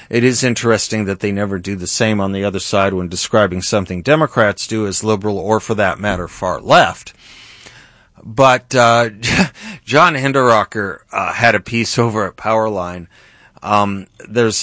it is interesting that they never do the same on the other side when describing something Democrats do as liberal or, for that matter, far left. But John Hinderaker had a piece over at Powerline. There's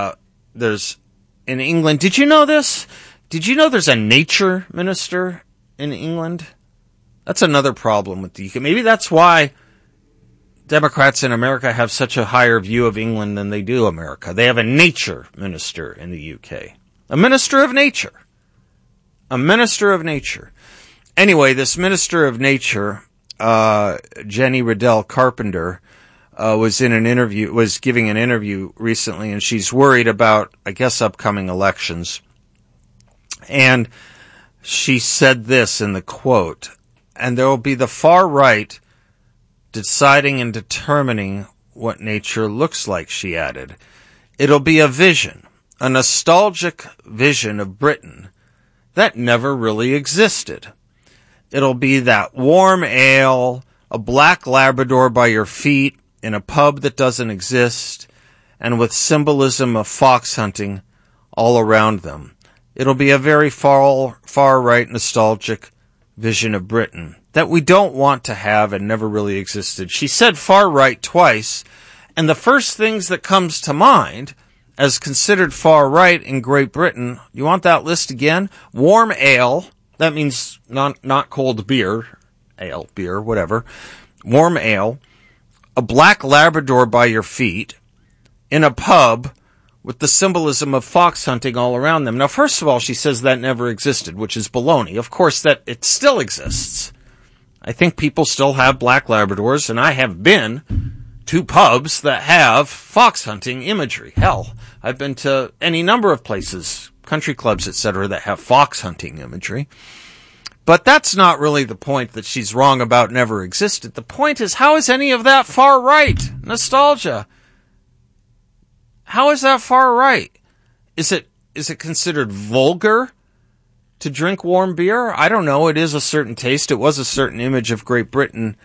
in England. Did you know this? Did you know there's a nature minister in England? That's another problem with the UK. Maybe that's why Democrats in America have such a higher view of England than they do America. They have a nature minister in the UK. A minister of nature. A minister of nature. Anyway, this minister of nature, Jenny Riddell Carpenter, was giving an interview recently, and she's worried about, I guess, upcoming elections. And she said this in the quote, "And there will be the far right deciding and determining what nature looks like," she added. "It'll be a vision, a nostalgic vision of Britain that never really existed. It'll be that warm ale, a black Labrador by your feet in a pub that doesn't exist, and with symbolism of fox hunting all around them. It'll be a very far-right nostalgic vision of Britain that we don't want to have and never really existed." She said far-right twice, and the first things that comes to mind as considered far-right in Great Britain, you want that list again? Warm ale, that means not cold beer, ale, beer, whatever. Warm ale, a black Labrador by your feet, in a pub with the symbolism of fox hunting all around them. Now, first of all, she says that never existed, which is baloney. Of course, that it still exists. I think people still have black Labradors, and I have been to pubs that have fox hunting imagery. Hell, I've been to any number of places, country clubs, etc., that have fox hunting imagery. But that's not really the point that she's wrong about never existed. The point is, how is any of that far right nostalgia? How is that far right? Is it considered vulgar to drink warm beer? I don't know. It is a certain taste. It was a certain image of Great Britain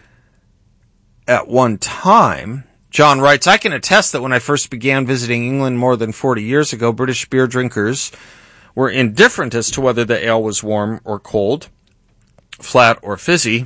at one time. John writes, "I can attest that when I first began visiting England more than 40 years ago, British beer drinkers were indifferent as to whether the ale was warm or cold, flat or fizzy.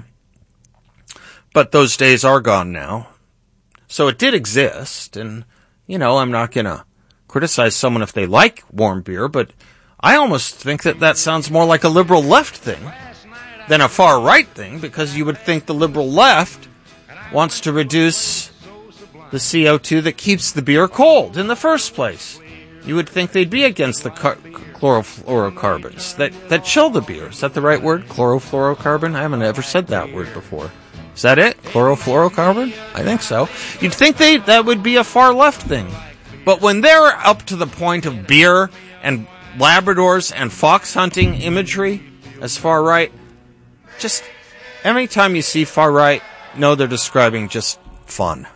But those days are gone now." So it did exist, and I'm not going to criticize someone if they like warm beer, but I almost think that sounds more like a liberal left thing than a far right thing, because you would think the liberal left wants to reduce the CO2 that keeps the beer cold in the first place. You would think they'd be against the chlorofluorocarbons that chill the beer. Is that the right word? Chlorofluorocarbon? I haven't ever said that word before. Is that it? Chlorofluorocarbon? I think so. You'd think that would be a far left thing. But when they're up to the point of beer and Labradors and fox hunting imagery as far right, just every time you see far right, know they're describing just fun.